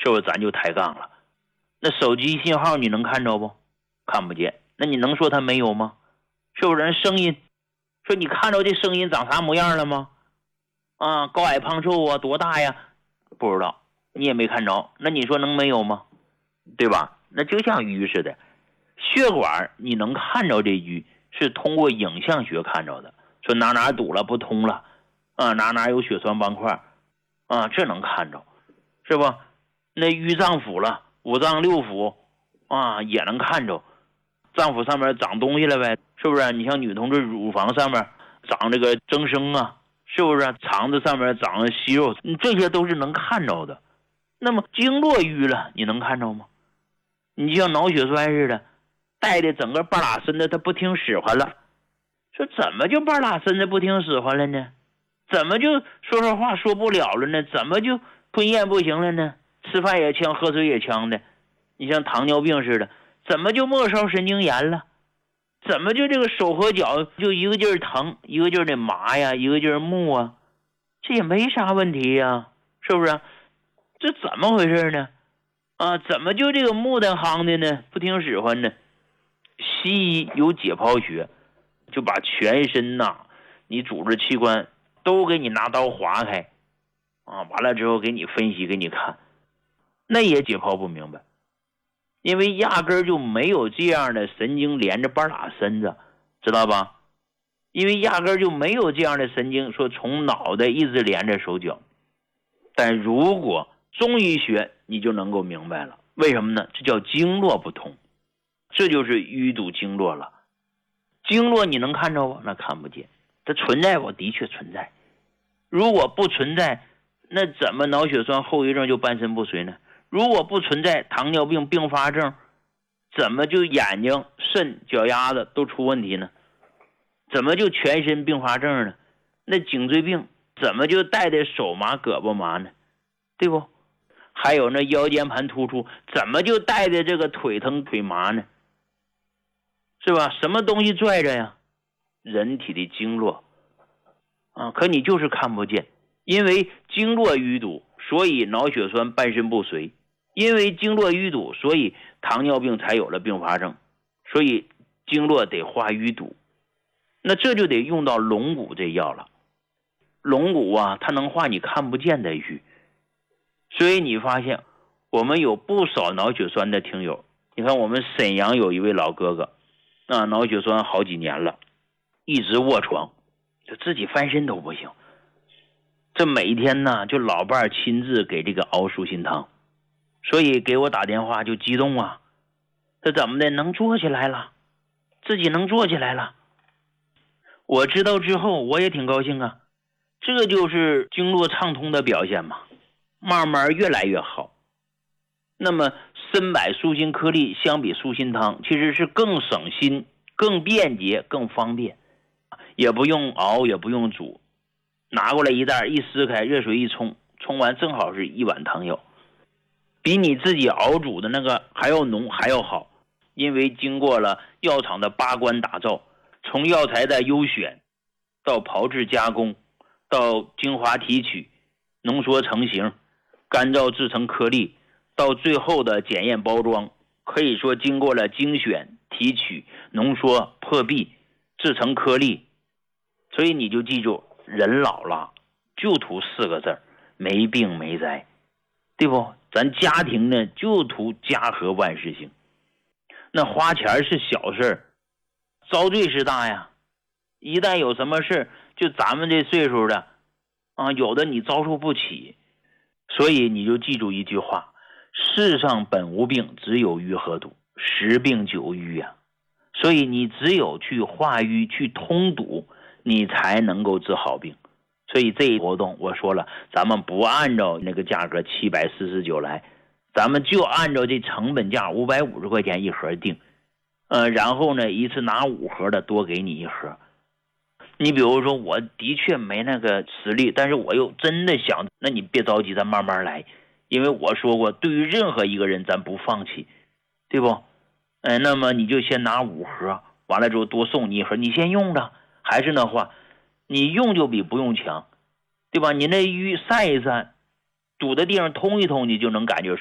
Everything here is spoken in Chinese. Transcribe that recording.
是不是咱就抬杠了？那手机信号你能看着不？看不见。那你能说它没有吗？是不是？人声音，说你看着这声音长啥模样了吗？啊，高矮胖瘦啊，多大呀？不知道，你也没看着，那你说能没有吗？对吧？那就像鱼似的，血管你能看着这鱼是通过影像学看着的，说哪堵了不通了啊，哪有血栓斑块啊，这能看着，是吧？那淤脏腑了，五脏六腑啊也能看着，脏腑上面长东西了呗，是不是？你像女同志乳房上面长这个增生啊，是不是？肠子上面长息肉，这些都是能看着的。那么经络瘀了，你能看着吗？你就像脑血栓似的，带的整个半拉身子，他不听使唤了。说怎么就半拉身子不听使唤了呢？怎么就说话说不了了呢？怎么就吞咽不行了呢？吃饭也呛，喝水也呛的。你像糖尿病似的，怎么就末梢神经炎了？怎么就这个手和脚就一个劲儿疼，一个劲儿的麻呀，一个劲儿木啊？这也没啥问题呀，是不是？这怎么回事呢？啊，怎么就这个木的夯的呢？不听使唤呢？西医有解剖学，就把全身你组织器官都给你拿刀划开啊，完了之后给你分析给你看，那也解剖不明白，因为压根儿就没有这样的神经连着半拉身子，知道吧？因为压根儿就没有这样的神经说从脑袋一直连着手脚。但如果中医学你就能够明白了，为什么呢？这叫经络不通，这就是淤堵经络了。经络你能看着不？那看不见。它存在不？的确存在。如果不存在，那怎么脑血栓后遗症就半身不遂呢？如果不存在糖尿病并发症，怎么就眼睛、肾、脚丫子都出问题呢？怎么就全身并发症呢？那颈椎病怎么就带的手麻胳膊麻呢？对不？还有那腰间盘突出怎么就带的这个腿疼腿麻呢？是吧？什么东西拽着呀？人体的经络啊，可你就是看不见。因为经络淤堵，所以脑血栓半身不遂，因为经络淤堵，所以糖尿病才有了并发症，所以经络得化淤堵。那这就得用到龙骨这药了。龙骨它能化你看不见的瘀。所以你发现我们有不少脑血栓的听友，你看我们沈阳有一位老哥哥脑血栓好几年了，一直卧床，就自己翻身都不行，这每天就老伴亲自给这个熬舒心汤，所以给我打电话就激动啊，这怎么的能坐起来了，自己能坐起来了。我知道之后我也挺高兴啊，这就是经络畅通的表现嘛，慢慢越来越好。那么参柏舒心颗粒相比舒心汤其实是更省心、更便捷、更方便，也不用熬也不用煮，拿过来一袋一撕开，热水一冲，冲完正好是一碗汤药，比你自己熬煮的那个还要浓还要好。因为经过了药厂的把关打造，从药材的优选到炮制加工，到精华提取、浓缩成型、干燥制成颗粒，到最后的检验包装，可以说经过了精选、提取、浓缩、破壁、制成颗粒。所以你就记住，人老了就图4个字，没病没灾，对不？咱家庭呢就图家和万事兴。那花钱是小事，遭罪是大呀。一旦有什么事，就咱们这岁数的有的你遭受不起。所以你就记住一句话，世上本无病，只有瘀和堵，10病9瘀啊。所以你只有去化瘀去通堵，你才能够治好病。所以这一活动我说了，咱们不按照那个价格749来，咱们就按照这成本价550块钱一盒定，然后呢一次拿5盒的多给你1盒。你比如说我的确没那个实力，但是我又真的想，那你别着急，咱慢慢来。因为我说过，对于任何一个人咱不放弃，对不？那么你就先拿5盒，完了之后多送你1盒，你先用着。还是那话，你用就比不用强，对吧？你那瘀散一散，堵的地方通一通，你就能感觉